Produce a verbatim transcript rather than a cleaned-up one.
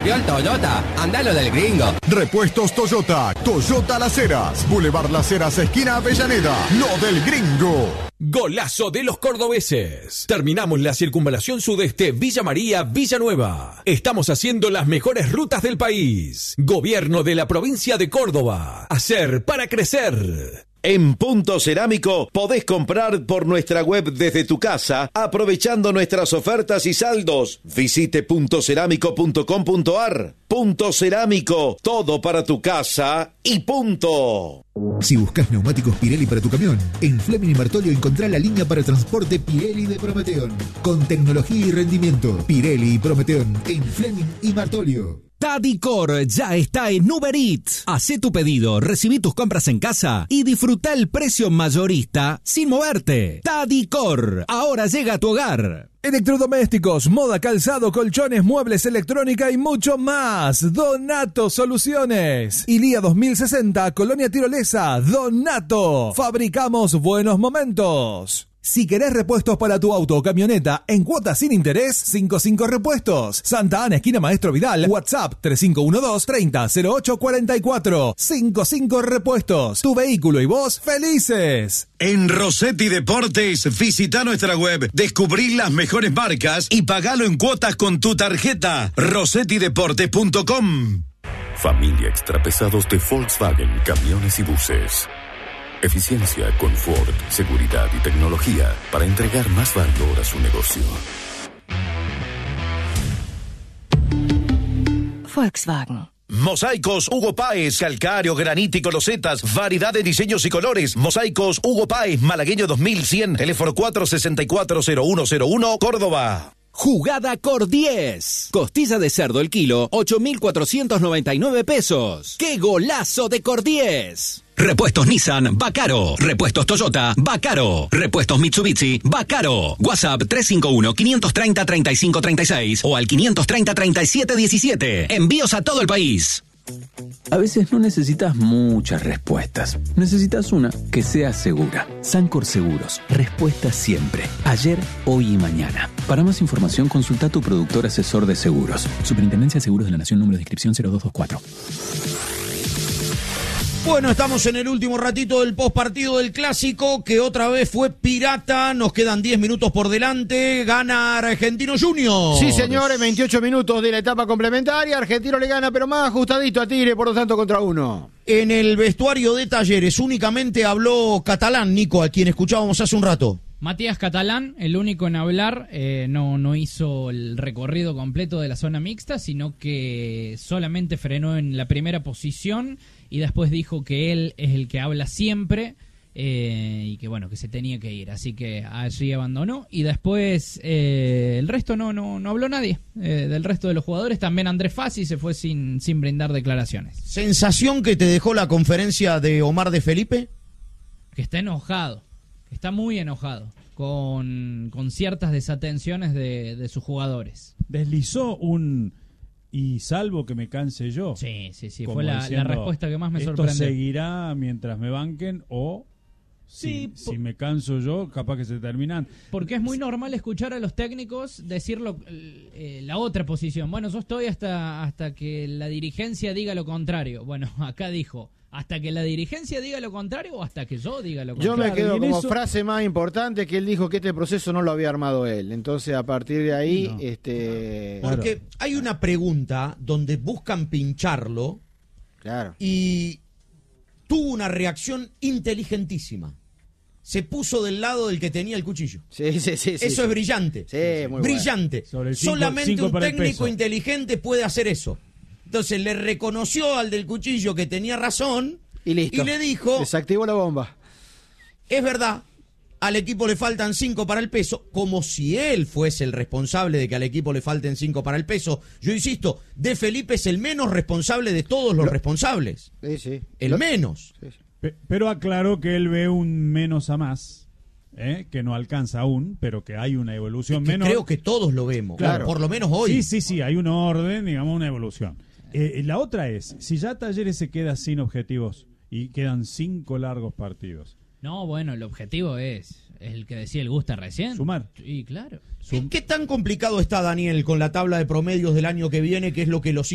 Vio el Toyota, andalo del gringo. Repuestos Toyota, Toyota Las Heras, Boulevard Las Heras, esquina Avellaneda, lo del gringo. Golazo de los cordobeses. Terminamos la circunvalación sudeste Villa María, Villanueva. Estamos haciendo las mejores rutas del país. Gobierno de la provincia de Córdoba. Hacer para crecer. En Punto Cerámico podés comprar por nuestra web desde tu casa, aprovechando nuestras ofertas y saldos. Visite punto cerámico punto com punto ar. Punto Cerámico, todo para tu casa y punto. Si buscas neumáticos Pirelli para tu camión, en Fleming y Martolio encontrá la línea para transporte Pirelli de Prometeon. Con tecnología y rendimiento, Pirelli y Prometeon en Fleming y Martolio. Tadicor ya está en Uber Eats. Hacé tu pedido, recibí tus compras en casa y disfruta el precio mayorista sin moverte. Tadicor, ahora llega a tu hogar. Electrodomésticos, moda, calzado, colchones, muebles, electrónica y mucho más. Donato Soluciones. Ilía dos mil sesenta, Colonia Tirolesa. Donato. Fabricamos buenos momentos. Si querés repuestos para tu auto o camioneta en cuotas sin interés, cincuenta y cinco Repuestos. Santa Ana, esquina Maestro Vidal. WhatsApp tres cinco uno dos, treinta, cero ocho cuarenta y cuatro. cincuenta y cinco Repuestos. Tu vehículo y vos felices. En Rossetti Deportes, visita nuestra web, descubrí las mejores marcas y pagalo en cuotas con tu tarjeta. rossetti deportes punto com. Familia Extrapesados de Volkswagen Camiones y Buses. Eficiencia, confort, seguridad y tecnología para entregar más valor a su negocio. Volkswagen. Mosaicos Hugo Páez, calcáreo, granítico, losetas, variedad de diseños y colores. Mosaicos Hugo Páez, Malagueño dos mil cien, teléfono cuatro seis cuatro cero uno cero uno, Córdoba. Jugada Cor diez. Costilla de cerdo el kilo, ocho mil cuatrocientos noventa y nueve pesos. ¡Qué golazo de Cor diez! Repuestos Nissan, va caro. Repuestos Toyota, va caro. Repuestos Mitsubishi, va caro. WhatsApp tres cinco uno, quinientos treinta, treinta y cinco treinta y seis o al quinientos treinta, treinta y siete diecisiete. Envíos a todo el país. A veces no necesitas muchas respuestas. Necesitas una que sea segura. Sancor Seguros. Respuesta siempre. Ayer, hoy y mañana. Para más información, consulta a tu productor asesor de seguros. Superintendencia de Seguros de la Nación, número de inscripción cero dos dos cuatro. Bueno, estamos en el último ratito del postpartido del Clásico, que otra vez fue pirata. Nos quedan diez minutos por delante. Gana Argentino Juniors. Sí, señores, veintiocho minutos de la etapa complementaria. Argentino le gana, pero más ajustadito a Tigre, por lo tanto, contra uno. En el vestuario de Talleres únicamente habló Catalán, Nico, a quien escuchábamos hace un rato. Matías Catalán, el único en hablar, eh, no, no hizo el recorrido completo de la zona mixta, sino que solamente frenó en la primera posición y después dijo que él es el que habla siempre eh, y que bueno, que se tenía que ir, así que allí abandonó y después eh, el resto no, no, no habló nadie, eh, del resto de los jugadores. También Andrés Fassi se fue sin, sin brindar declaraciones. ¿Sensación que te dejó la conferencia de Omar de Felipe? Que está enojado. Está muy enojado con, con ciertas desatenciones de, de sus jugadores. Deslizó un y salvo que me canse yo. Sí, sí, sí. Fue la, diciendo, la respuesta que más me sorprendió. Esto seguirá mientras me banquen o sí, si, si me canso yo, capaz que se terminan. Porque es muy normal escuchar a los técnicos decir lo, eh, la otra posición. Bueno, yo estoy hasta, hasta que la dirigencia diga lo contrario. Bueno, acá dijo... ¿Hasta que la dirigencia diga lo contrario o hasta que yo diga lo contrario? Yo me quedo como eso... frase más importante que él dijo que este proceso no lo había armado él. Entonces, a partir de ahí... No. este Porque hay una pregunta donde buscan pincharlo claro. y tuvo una reacción inteligentísima. Se puso del lado del que tenía el cuchillo. Sí, sí, sí. Eso sí, es brillante. Sí, muy brillante. Bueno. Cinco, Solamente cinco un técnico inteligente puede hacer eso. Entonces le reconoció al del cuchillo que tenía razón y, listo. y le dijo... Desactivó la bomba. Es verdad, al equipo le faltan cinco para el peso, como si él fuese el responsable de que al equipo le falten cinco para el peso. Yo insisto, De Felipe es el menos responsable de todos los Lo... responsables. Sí, sí. El Lo... menos. Sí, sí. Pe- pero aclaró que él ve un menos a más. ¿Eh? Que no alcanza aún, pero que hay una evolución que menor. Creo que todos lo vemos, claro. Por lo menos hoy. Sí, sí, sí, hay un orden, digamos, una evolución. Eh, la otra es, si ya Talleres se queda sin objetivos y quedan cinco largos partidos. No, bueno, el objetivo es, es el que decía el Gusta recién. Sumar. Sí, claro. ¿Qué, ¿Qué tan complicado está, Daniel, con la tabla de promedios del año que viene, que es lo que los